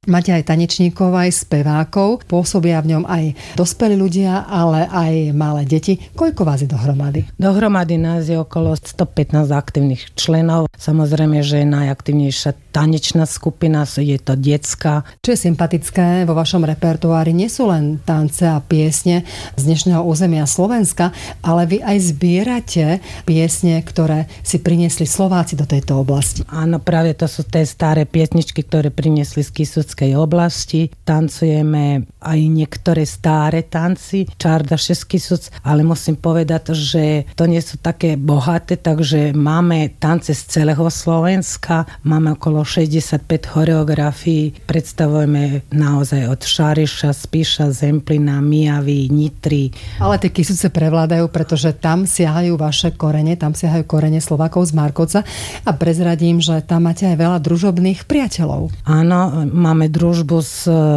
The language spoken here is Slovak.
Máte aj tanečníkov, aj spevákov, pôsobia v ňom aj dospelí ľudia, ale aj malé deti. Koľko vás je dohromady? Dohromady nás je okolo 115 aktívnych členov. Samozrejme, že je najaktívnejšia tanečná skupina, je to detská. Čo je sympatické vo vašom repertoári, nie sú len tance a piesne z dnešného územia Slovenska, ale vy aj zbierate piesne, ktoré si priniesli Slováci do tejto oblasti. Áno, práve to sú tie staré piesničky, ktoré priniesli z Kisuckej oblasti. Tancujeme aj niektoré staré tanci, Čardaše z Kisuc, ale musím povedať, že to nie sú také bohaté, takže máme tance z celého Slovenska, máme okolo 65 choreografií, predstavujeme naozaj od Šariša, Spiša, Zemplína, Mijavy, Nitry. Ale tie Kisuce prevládajú, pretože tam siahajú vaše korene, tam siahajú korene Slovákov z Markovca a prezradím, že tam máte aj veľa družobných priateľov. Áno, máme družbu s